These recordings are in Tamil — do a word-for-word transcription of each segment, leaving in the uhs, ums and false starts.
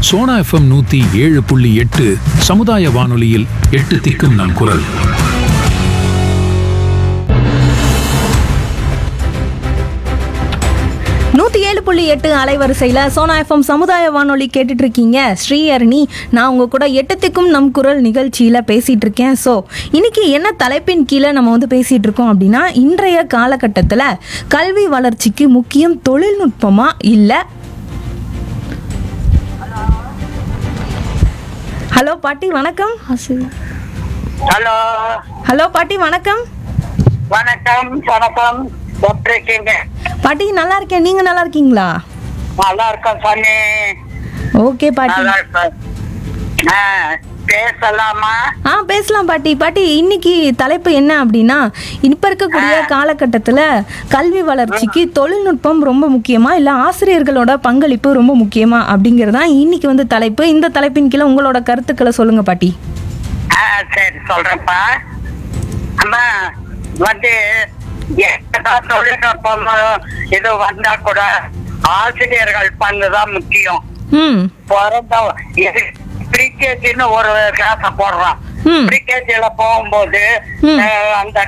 சோனா எஃப்எம் நூத்தி ஏழு புள்ளி எட்டு சமுதாய வானொலியில் எட்டு திக்கும் நம் குரல். நூற்றி ஏழு புள்ளி எட்டு அலைவரிசையில் சோனா எஃப்எம் சமுதாய வானொலி கேட்டுட்டு இருக்கீங்க. ஸ்ரீஹரணி நான் உங்கள் கூட எட்டுத்திக்கும் நம் குரல் நிகழ்ச்சியில் பேசிகிட்டு இருக்கேன். ஸோ இன்னைக்கு என்ன தலைப்பின் கீழே நம்ம வந்து பேசிகிட்டு இருக்கோம் அப்படின்னா, இன்றைய காலகட்டத்தில் கல்வி வளர்ச்சிக்கு முக்கியம் தொழில்நுட்பமா இல்லை. ஹலோ பாட்டி வணக்கம். ஹலோ ஹலோ பாட்டி வணக்கம். வணக்கம் வணக்கம். எப்படி இருக்கீங்க? பாட்டி நல்லா இருக்கேன், நீங்க நல்லா இருக்கீங்களா? நல்லா இருக்கேன் சாமி. ஓகே பாட்டி. நல்லா இருக்கேன். ஆ, பேசலாமா? ஆ பேசலாம் பாட்டி. பாட்டி இன்னைக்கு தலைப்பு என்ன அப்படின்னா, இப்ப இருக்கக்கூடிய காலகட்டத்தில் கல்வி வளர்ச்சிக்கு தொழில்நுட்பம் ரொம்ப முக்கியமா இல்லை ஆசிரியர்களோட பங்களிப்பு ரொம்ப முக்கியமா அப்படிங்கிறதான் இன்னைக்கு வந்து தலைப்பு. இந்த தலைப்பின் கீழே உங்களோட கருத்துக்களை சொல்லுங்க பாட்டி. ஆ சரி சொல்றேன்ப்பா. அம்மா வந்து என்னதான் தொழில்நுட்பம் இது வந்தா கூட ஆசிரியர்கள் பங்குதான் முக்கியம். ம் பிறந்த பிரிகேஜின்னு ஒரு கிளாஸ போடுறான். பிரிகேஜில போகும்போது அந்த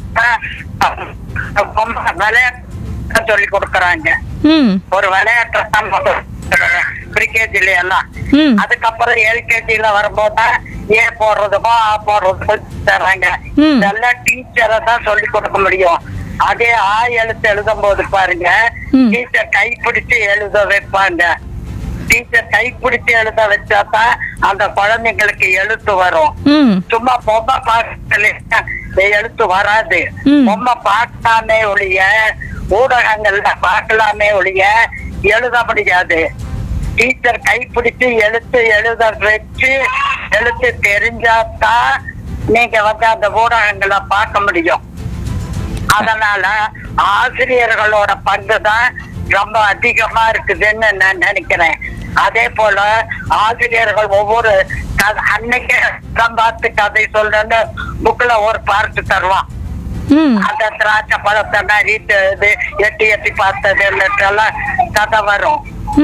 விளையாட்டு சொல்லி கொடுக்கறாங்க. ஒரு விளையாட்டு பிரிகேஜில எல்லாம். அதுக்கப்புறம் எல்கேஜில வரும்போது ஏ போடுறதுக்கோ ஆ போடுறதுக்கோ தர்றாங்க. இதெல்லாம் டீச்சரை தான் சொல்லி கொடுக்க முடியும். அதே ஆ எழுத்து எழுதும் போது பாருங்க, டீச்சர் கைப்பிடிச்சு எழுத வைப்பாங்க. டீச்சர் கைப்பிடிச்சு எழுத வச்சாதான் அந்த குழந்தைங்களுக்கு எழுத்து வரும். சும்மா பொம்மை பார்க்கல எழுத்து வராது. பொம்மை பார்க்கலாமே ஒழிய, ஊடகங்கள்ல பார்க்கலாமே ஒழிய எழுத முடியாது. டீச்சர் கைப்பிடிச்சு எழுத்து எழுத வச்சு எழுத்து தெரிஞ்சாதான் நீங்க வந்து அந்த ஊடகங்களை பார்க்க முடியும். அதனால ஆசிரியர்களோட பங்கு தான் ரொம்ப அதிகமா இருக்குதுன்னு நான் நினைக்கிறேன். அதே போல ஆசிரியர்கள் ஒவ்வொரு அன்னைக்கு பார்த்து கதை சொல்றேன்னு புக்ல ஒரு பார்த்து தருவான். அந்த திராட்சை பழத்தை நரிட்டு எட்டி எட்டி பார்த்தது எல்லாம் கதை வரும்.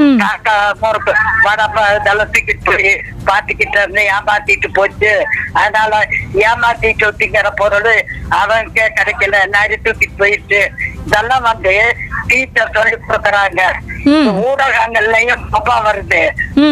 தூக்கிட்டு போய் பாத்துக்கிட்டு இருந்து ஏமாத்திட்டு போச்சு, அதனால ஏமாத்திட்டு ஒட்டிங்கிற பொருள் அவனுக்கே கிடைக்கல, நரி தூக்கிட்டு போயிடுச்சு. இதெல்லாம் வந்து டீச்சர் சொல்லி கொடுக்கறாங்க. ஊடகங்கள்லயும் ரொம்ப வருது.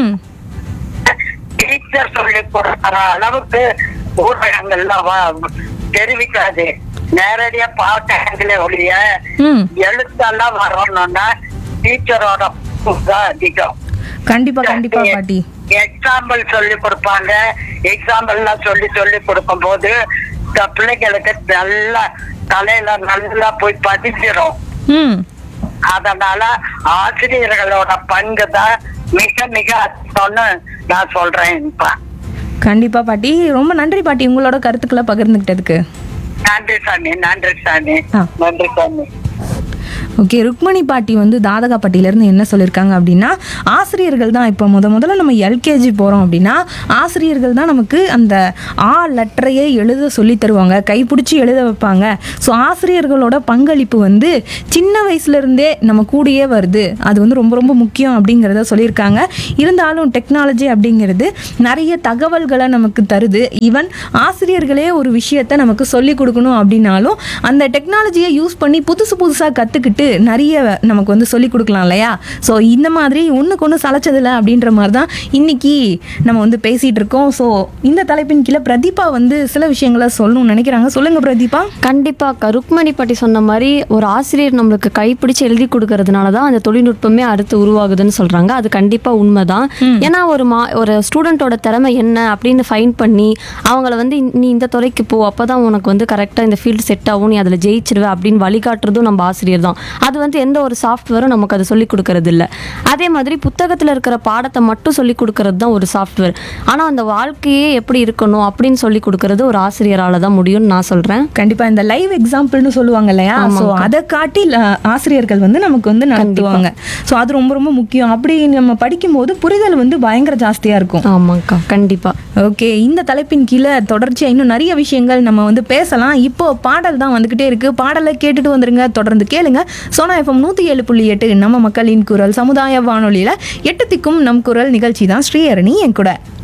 டீச்சர் சொல்லி கொடுக்கற அளவுக்கு ஊடகங்கள்லாம் தெரிவிக்காது. நேரடியா பார்க்கங்களே ஒழிய எழுத்தெல்லாம் வரணும்னா டீச்சரோட அதிகம். கண்டிப்பா கண்டிப்பா பாட்டி. எக்ஸாம்பிள் சொல்லி கொடுப்பாங்க. எக்ஸாம்பிள் எல்லாம் சொல்லி சொல்லி கொடுக்கும் போது பிள்ளைங்களுக்கு நல்லா தலையில நல்லா போய் பதிச்சிடும். அதனால ஆசிரியர்களோட பங்கு தான் மிக மிக அதிகம்னு நான் சொல்றேன். கண்டிப்பா பாட்டி, ரொம்ப நன்றி பாட்டி உங்களோட கருத்துக்களை பகிர்ந்துகிட்டதுக்கு. நன்றி சாமி. நன்றி சாமி. நன்றி சாமி. ஓகே, ருக்மணி பாட்டி வந்து தாதகாப்பட்டியிலேருந்து என்ன சொல்லியிருக்காங்க அப்படின்னா, ஆசிரியர்கள் தான் இப்போ முத முதல்ல நம்ம எல்கேஜி போகிறோம் அப்படின்னா ஆசிரியர்கள் தான் நமக்கு அந்த ஆ லெட்டரையே எழுத சொல்லி தருவாங்க, கைப்பிடிச்சி எழுத வைப்பாங்க. ஸோ ஆசிரியர்களோட பங்களிப்பு வந்து சின்ன வயசுலேருந்தே நம்ம கூடயே வருது. அது வந்து ரொம்ப ரொம்ப முக்கியம் அப்படிங்கிறத சொல்லியிருக்காங்க. இருந்தாலும் டெக்னாலஜி அப்படிங்கிறது நிறைய தகவல்களை நமக்கு தருது. ஈவன் ஆசிரியர்களே ஒரு விஷயத்தை நமக்கு சொல்லி கொடுக்கணும் அப்படின்னாலும் அந்த டெக்னாலஜியை யூஸ் பண்ணி புதுசு புதுசாக கற்றுக்கிட்டு நிறைய நமக்கு வந்து சொல்லிக் கொடுக்கலாம் இல்லையா? ஸோ இந்த மாதிரி ஒன்றுக்கு ஒன்று சளைச்சதில்லை அப்படின்ற மாதிரி தான் இன்னைக்கு நம்ம வந்து பேசிகிட்டு இருக்கோம். ஸோ இந்த தலைப்பின் கீழே பிரதீபா வந்து சில விஷயங்களை சொல்லணும்னு நினைக்கிறாங்க. சொல்லுங்கள் பிரதீபா. கண்டிப்பாக ருக்மணி பாட்டி சொன்ன மாதிரி ஒரு ஆசிரியர் நம்மளுக்கு கைப்பிடிச்சு எழுதி கொடுக்கறதுனால தான் அந்த தொழில்நுட்பமே அடுத்து உருவாகுதுன்னு சொல்கிறாங்க. அது கண்டிப்பாக உண்மைதான். ஏன்னா ஒரு மா ஒரு ஸ்டூடெண்ட்டோட திறமை என்ன அப்படின்னு ஃபைன் பண்ணி அவங்கள வந்து நீ இந்த துறைக்கு போ, அப்போ தான் உனக்கு வந்து கரெக்டாக இந்த ஃபீல்டு செட் ஆகும், நீ அதில் ஜெயிச்சிருவே அப்படின்னு வழிகாட்டுறதும் நம்ம ஆசிரியர் தான். அது வந்து எந்த ஒரு சாஃப்ட்வேரும் நமக்கு அது சொல்லிக் கொடுக்கறது இல்லை. அதே மாதிரி புத்தகத்தில் இருக்கிற பாடத்தை மட்டும் சொல்லிக் கொடுக்கறது தான் ஒரு சாஃப்ட்வேர். ஆனால் அந்த வாழ்க்கையே எப்படி இருக்கணும் அப்படின்னு சொல்லி கொடுக்கறது ஒரு ஆசிரியரால் தான் முடியும்னு நான் சொல்கிறேன். கண்டிப்பாக இந்த லைவ் எக்ஸாம்பிள்னு சொல்லுவாங்க இல்லையா? ஸோ அதை காட்டி ஆசிரியர்கள் வந்து நமக்கு வந்து நடத்துவாங்க. ஸோ அது ரொம்ப ரொம்ப முக்கியம். அப்படி நம்ம படிக்கும்போது புரிதல் வந்து பயங்கர ஜாஸ்தியாக இருக்கும். ஆமாக்கா, கண்டிப்பாக. ஓகே, இந்த தலைப்பின் கீழே தொடர்ச்சியாக இன்னும் நிறைய விஷயங்கள் நம்ம வந்து பேசலாம். இப்போ பாடல் தான் வந்துக்கிட்டே இருக்குது. பாடலை கேட்டுட்டு வந்துருங்க, தொடர்ந்து கேளுங்க சோனா எஃப்எம் நூற்றி ஏழு புள்ளி எட்டு நம்ம மக்களின் குரல் சமுதாய வானொலியில் எட்டு திக்கும் நம் குரல் நிகழ்ச்சி தான் ஸ்ரீஹரணி என் கூட.